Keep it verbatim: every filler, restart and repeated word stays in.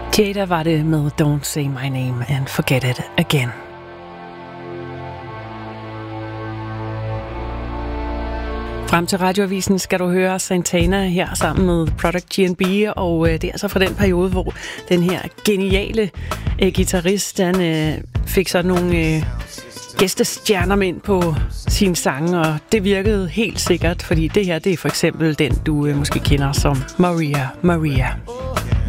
Jada var det med Don't Say My Name and Forget It Again. Frem til Radioavisen skal du høre Santana her sammen med Product G and B, og øh, det er altså fra den periode, hvor den her geniale øh, guitarist, han øh, fik sådan nogle øh, gæstestjerner ind på sine sange, og det virkede helt sikkert, fordi det her, det er for eksempel den, du øh, måske kender som Maria Maria.